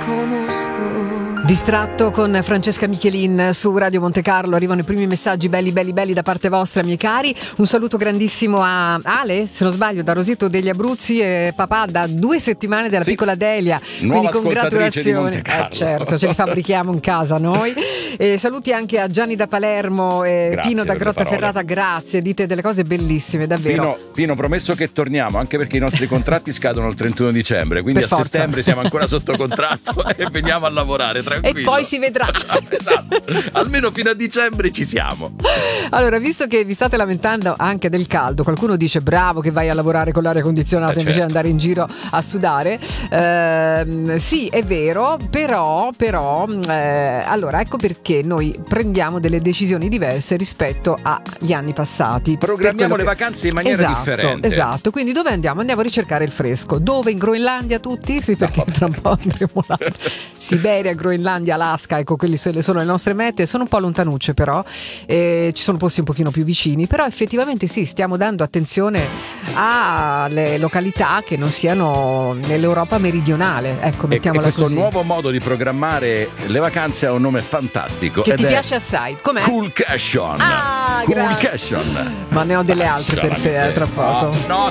conosco. Distratto con Francesca Michelin su Radio Monte Carlo. Arrivano i primi messaggi belli da parte vostra, miei cari. Un saluto grandissimo a Ale, se non sbaglio, da Roseto degli Abruzzi, e papà da 2 settimane della piccola Delia. Nuova quindi congratulazioni. Di Monte Carlo. Certo, ce li fabbrichiamo in casa noi. Saluti anche a Gianni da Palermo, Pino da Grottaferrata, grazie, dite delle cose bellissime, davvero. Pino, promesso che torniamo, anche perché i nostri contratti scadono il 31 dicembre, quindi per a forza. settembre siamo ancora sotto contratto e veniamo a lavorare, tranquillo. E poi si vedrà. Esatto. Almeno fino a dicembre ci siamo. Allora, visto che vi state lamentando anche del caldo, qualcuno dice bravo che vai a lavorare con l'aria condizionata invece di andare in giro a sudare. Sì, è vero, però allora ecco perché noi prendiamo delle decisioni diverse rispetto agli anni passati. Programmiamo le vacanze in maniera differente. Esatto, quindi dove andiamo? Andiamo a ricercare il fresco. Dove? In Groenlandia tutti? Sì, perché tra un po' andremo là. Siberia, Groenlandia, Alaska, ecco, quelle sono le nostre mete. Sono un po' lontanucce però, ci sono posti un pochino più vicini, però effettivamente sì, stiamo dando attenzione alle località che non siano nell'Europa meridionale, ecco, mettiamola questo così. nuovo modo di programmare le vacanze ha un nome fantastico che ti piace assai. Com'è? Coolcation. Coolcation. Ma ne ho delle altre per te tra poco. No,